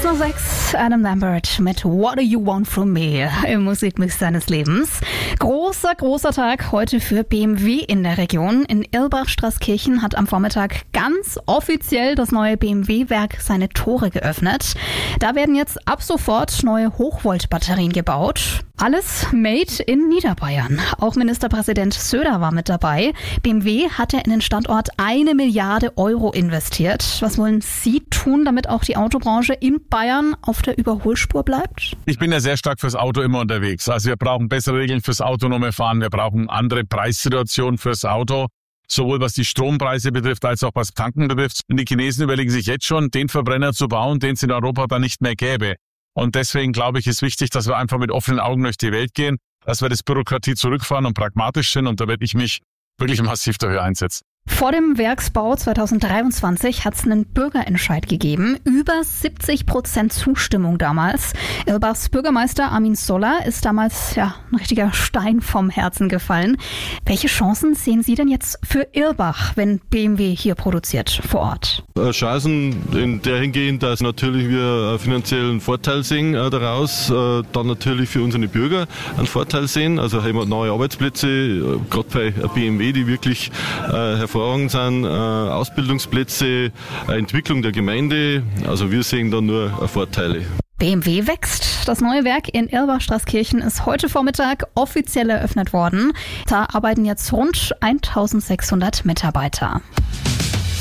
6:06 Uhr, Adam Lambert mit What Do You Want From Me im Musikmix seines Lebens. Großer Tag heute für BMW in der Region. In Irlbach-Straßkirchen hat am Vormittag ganz offiziell das neue BMW-Werk seine Tore geöffnet. Da werden jetzt ab sofort neue Hochvolt-Batterien gebaut. Alles made in Niederbayern. Auch Ministerpräsident Söder war mit dabei. BMW hatte in den Standort 1 Milliarde Euro investiert. Was wollen Sie tun, damit auch die Autobranche in Bayern auf der Überholspur bleibt? Ich bin ja sehr stark fürs Auto immer unterwegs. Also wir brauchen bessere Regeln fürs autonome Fahren. Wir brauchen andere Preissituationen fürs Auto. Sowohl was die Strompreise betrifft, als auch was Tanken betrifft. Und die Chinesen überlegen sich jetzt schon, den Verbrenner zu bauen, den es in Europa dann nicht mehr gäbe. Und deswegen glaube ich, ist wichtig, dass wir einfach mit offenen Augen durch die Welt gehen, dass wir das Bürokratie zurückfahren und pragmatisch sind. Und da werde ich mich wirklich massiv dafür einsetzen. Vor dem Werksbau 2023 hat es einen Bürgerentscheid gegeben. Über 70% Zustimmung damals. Irlbachs Bürgermeister Armin Soller ist damals ein richtiger Stein vom Herzen gefallen. Welche Chancen sehen Sie denn jetzt für Irlbach, wenn BMW hier produziert vor Ort? Chancen in der hingehend, dass natürlich wir einen finanziellen Vorteil sehen daraus, dann natürlich für unsere Bürger einen Vorteil sehen. Also haben wir neue Arbeitsplätze, gerade bei BMW, die wirklich hervorragend sind, Ausbildungsplätze, Entwicklung der Gemeinde. Also wir sehen da nur Vorteile. BMW wächst. Das neue Werk in Irlbach-Straßkirchen ist heute Vormittag offiziell eröffnet worden. Da arbeiten jetzt rund 1600 Mitarbeiter.